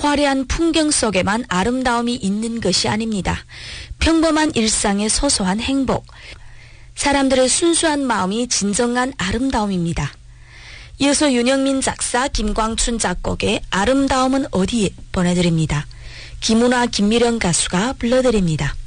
화려한 풍경 속에만 아름다움이 있는 것이 아닙니다. 평범한 일상의 소소한 행복, 사람들의 순수한 마음이 진정한 아름다움입니다. 이어서 윤영민 작사, 김광춘 작곡의 아름다움은 어디에 보내드립니다. 김은화, 김미령 가수가 불러드립니다.